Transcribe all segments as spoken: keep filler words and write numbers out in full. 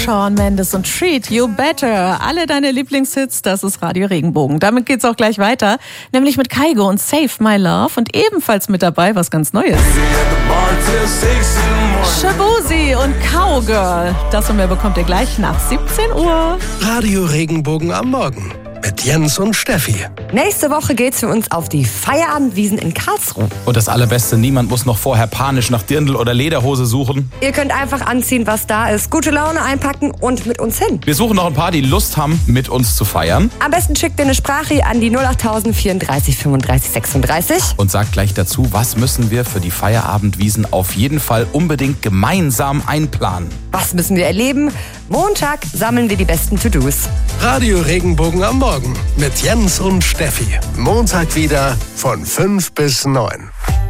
Shawn Mendes und Treat You Better. Alle deine Lieblingshits, das ist Radio Regenbogen. Damit geht's auch gleich weiter, nämlich mit Kygo und Save My Love und ebenfalls mit dabei was ganz Neues. Shaboozey und Cowgirl. Das und mehr bekommt ihr gleich nach siebzehn Uhr. Radio Regenbogen am Morgen mit Jens und Steffi. Nächste Woche geht's für uns auf die Feierabendwiesen in Karlsruhe. Und das Allerbeste, niemand muss noch vorher panisch nach Dirndl oder Lederhose suchen. Ihr könnt einfach anziehen, was da ist, gute Laune einpacken und mit uns hin. Wir suchen noch ein paar, die Lust haben, mit uns zu feiern. Am besten schickt ihr eine Sprache an die null acht null null vierunddreißig fünfunddreißig sechsunddreißig. Und sagt gleich dazu, was müssen wir für die Feierabendwiesen auf jeden Fall unbedingt gemeinsam einplanen. Was müssen wir erleben? Montag sammeln wir die besten To-Dos. Radio Regenbogen am Morgen mit Jens und Steffi. Montag wieder von fünf bis neun.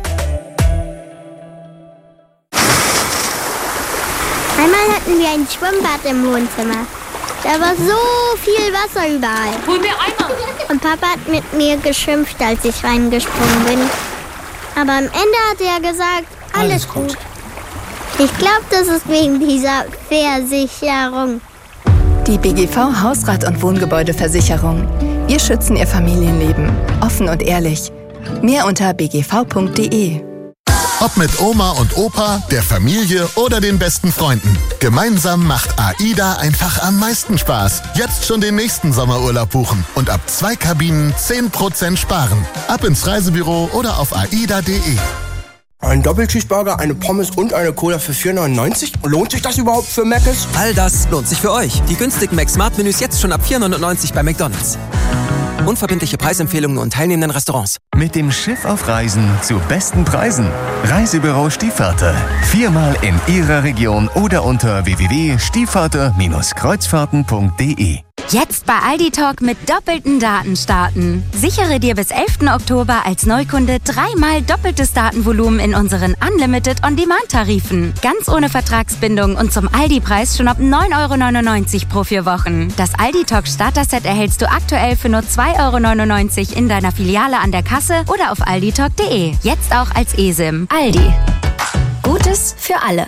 Einmal hatten wir ein Schwimmbad im Wohnzimmer. Da war so viel Wasser überall. Hol mir Eimer! Und Papa hat mit mir geschimpft, als ich reingesprungen bin. Aber am Ende hat er gesagt, alles, alles gut. gut. Ich glaube, das ist wegen dieser Versicherung. Die B G V Hausrat- und Wohngebäudeversicherung. Wir schützen Ihr Familienleben. Offen und ehrlich. Mehr unter b g v punkt d e. Ob mit Oma und Opa, der Familie oder den besten Freunden. Gemeinsam macht AIDA einfach am meisten Spaß. Jetzt schon den nächsten Sommerurlaub buchen und ab zwei Kabinen zehn Prozent sparen. Ab ins Reisebüro oder auf aida punkt d e. Ein Doppelcheeseburger, eine Pommes und eine Cola für vier neunundneunzig? Lohnt sich das überhaupt für Mc's? All das lohnt sich für euch. Die günstigen Mac Smart Menüs jetzt schon ab vier neunundneunzig bei McDonald's. Unverbindliche Preisempfehlungen und teilnehmenden Restaurants. Mit dem Schiff auf Reisen zu besten Preisen. Reisebüro Stiefvater. Viermal in Ihrer Region oder unter w w w punkt stiefvater Kreuzfahrten punkt d e. Jetzt bei Aldi Talk mit doppelten Daten starten. Sichere dir bis elften Oktober als Neukunde dreimal doppeltes Datenvolumen in unseren Unlimited On-Demand-Tarifen. Ganz ohne Vertragsbindung und zum Aldi-Preis schon ab neun Euro neunundneunzig pro vier Wochen. Das Aldi Talk Starter-Set erhältst du aktuell für nur zwei Euro neunundneunzig in deiner Filiale an der Kasse oder auf aldi talk punkt d e. Jetzt auch als eSIM. Aldi. Gutes für alle.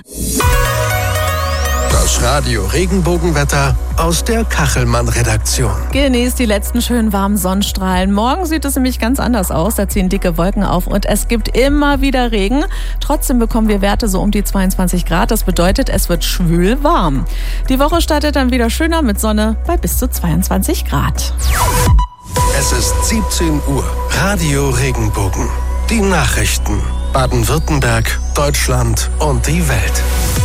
Das Radio Regenbogenwetter aus der Kachelmann-Redaktion. Genießt die letzten schönen warmen Sonnenstrahlen. Morgen sieht es nämlich ganz anders aus. Da ziehen dicke Wolken auf und es gibt immer wieder Regen. Trotzdem bekommen wir Werte so um die zweiundzwanzig Grad. Das bedeutet, es wird schwül warm. Die Woche startet dann wieder schöner mit Sonne bei bis zu zweiundzwanzig Grad. Es ist siebzehn Uhr. Radio Regenbogen. Die Nachrichten. Baden-Württemberg, Deutschland und die Welt.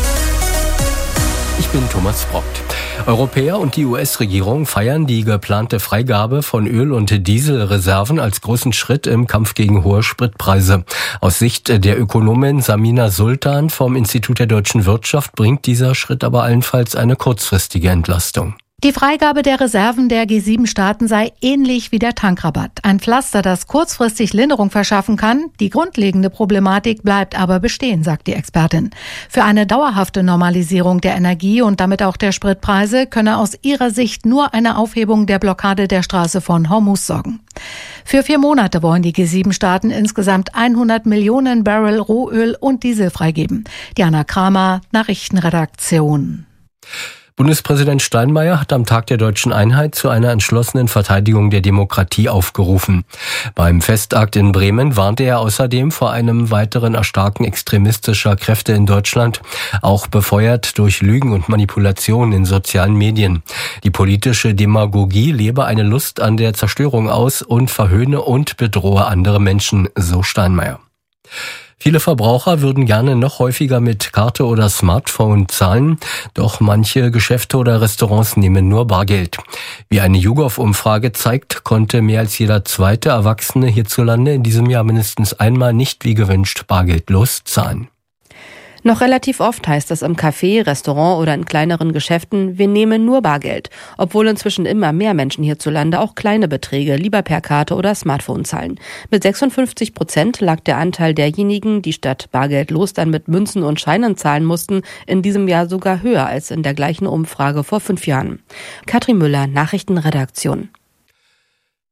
Ich bin Thomas Brockt. Europäer und die U S-Regierung feiern die geplante Freigabe von Öl- und Dieselreserven als großen Schritt im Kampf gegen hohe Spritpreise. Aus Sicht der Ökonomin Samina Sultan vom Institut der deutschen Wirtschaft bringt dieser Schritt aber allenfalls eine kurzfristige Entlastung. Die Freigabe der Reserven der G sieben Staaten sei ähnlich wie der Tankrabatt. Ein Pflaster, das kurzfristig Linderung verschaffen kann. Die grundlegende Problematik bleibt aber bestehen, sagt die Expertin. Für eine dauerhafte Normalisierung der Energie und damit auch der Spritpreise könne aus ihrer Sicht nur eine Aufhebung der Blockade der Straße von Hormuz sorgen. Für vier Monate wollen die G sieben Staaten insgesamt hundert Millionen Barrel Rohöl und Diesel freigeben. Diana Kramer, Nachrichtenredaktion. Bundespräsident Steinmeier hat am Tag der Deutschen Einheit zu einer entschlossenen Verteidigung der Demokratie aufgerufen. Beim Festakt in Bremen warnte er außerdem vor einem weiteren Erstarken extremistischer Kräfte in Deutschland, auch befeuert durch Lügen und Manipulationen in sozialen Medien. Die politische Demagogie lebe eine Lust an der Zerstörung aus und verhöhne und bedrohe andere Menschen, so Steinmeier. Viele Verbraucher würden gerne noch häufiger mit Karte oder Smartphone zahlen, doch manche Geschäfte oder Restaurants nehmen nur Bargeld. Wie eine YouGov-Umfrage zeigt, konnte mehr als jeder zweite Erwachsene hierzulande in diesem Jahr mindestens einmal nicht wie gewünscht bargeldlos zahlen. Noch relativ oft heißt es im Café, Restaurant oder in kleineren Geschäften, wir nehmen nur Bargeld, obwohl inzwischen immer mehr Menschen hierzulande auch kleine Beträge lieber per Karte oder Smartphone zahlen. Mit sechsundfünfzig Prozent lag der Anteil derjenigen, die statt bargeldlos dann mit Münzen und Scheinen zahlen mussten, in diesem Jahr sogar höher als in der gleichen Umfrage vor fünf Jahren. Katrin Müller, Nachrichtenredaktion.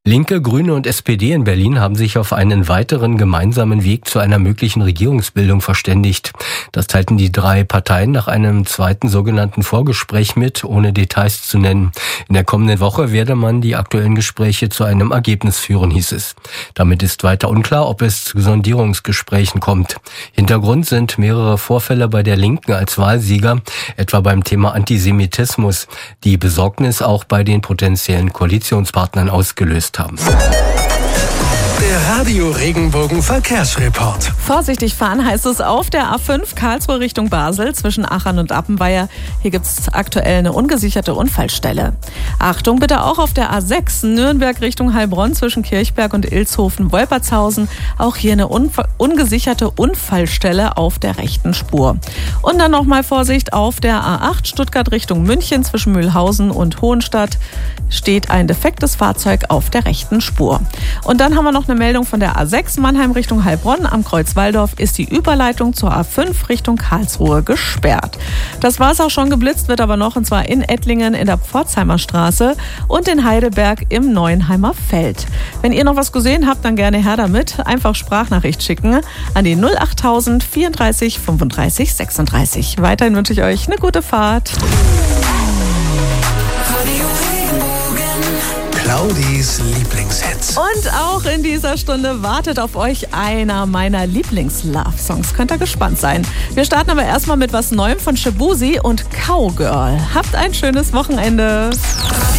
Linke, Grüne und S P D in Berlin haben sich auf einen weiteren gemeinsamen Weg zu einer möglichen Regierungsbildung verständigt. Das teilten die drei Parteien nach einem zweiten sogenannten Vorgespräch mit, ohne Details zu nennen. In der kommenden Woche werde man die aktuellen Gespräche zu einem Ergebnis führen, hieß es. Damit ist weiter unklar, ob es zu Sondierungsgesprächen kommt. Hintergrund sind mehrere Vorfälle bei der Linken als Wahlsieger, etwa beim Thema Antisemitismus, die Besorgnis auch bei den potenziellen Koalitionspartnern ausgelöst haben. Der Radio Regenbogen Verkehrsreport. Vorsichtig fahren heißt es auf der A fünf Karlsruhe Richtung Basel zwischen Achern und Appenweier. Hier gibt es aktuell eine ungesicherte Unfallstelle. Achtung bitte auch auf der A sechs Nürnberg Richtung Heilbronn zwischen Kirchberg und Ilshofen-Wolpertshausen. Auch hier eine unver- ungesicherte Unfallstelle auf der rechten Spur. Und dann nochmal Vorsicht auf der A acht Stuttgart Richtung München zwischen Mühlhausen und Hohenstadt steht ein defektes Fahrzeug auf der rechten Spur. Und dann haben wir noch eine Meldung von der A sechs Mannheim Richtung Heilbronn. Am Kreuz Walldorf ist die Überleitung zur A fünf Richtung Karlsruhe gesperrt. Das war es auch schon. Geblitzt wird aber noch, und zwar in Ettlingen in der Pforzheimer Straße und in Heidelberg im Neuenheimer Feld. Wenn ihr noch was gesehen habt, dann gerne her damit. Einfach Sprachnachricht schicken an die null achttausend vierunddreißig fünfunddreißig sechsunddreißig. Weiterhin wünsche ich euch eine gute Fahrt. Claudis Lieblingshits. Und auch in dieser Stunde wartet auf euch einer meiner Lieblings-Love-Songs. Könnt ihr gespannt sein. Wir starten aber erstmal mit was Neuem von Shabuzi und Cowgirl. Habt ein schönes Wochenende.